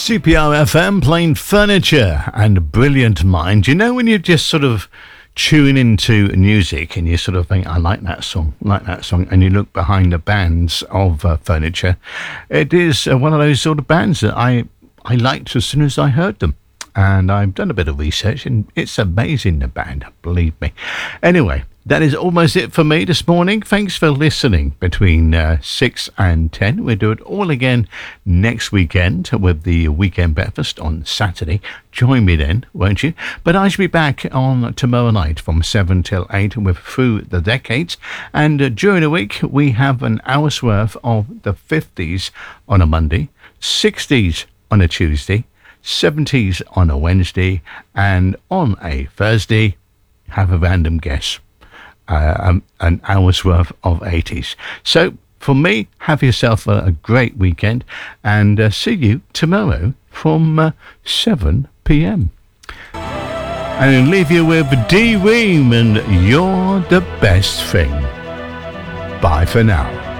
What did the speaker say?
CPR FM playing Furniture and Brilliant Mind. You know when you just sort of tune into music and you sort of think, I like that song, and you look behind the bands of Furniture, it is one of those sort of bands that I liked as soon as I heard them. And I've done a bit of research and it's amazing, the band, believe me. Anyway, that is almost it for me this morning. Thanks for listening between 6 and 10. We'll do it all again next weekend with the Weekend Breakfast on Saturday. Join me then, won't you? But I shall be back on tomorrow night from 7 till 8 with Through the Decades. And during the week, we have an hour's worth of the 50s on a Monday, 60s on a Tuesday, 70s on a Wednesday, and on a Thursday, have a random guess. An hour's worth of 80s. So, for me, have yourself a great weekend, and see you tomorrow from 7 p.m. And leave you with D. Ream and You're the Best Thing. Bye for now.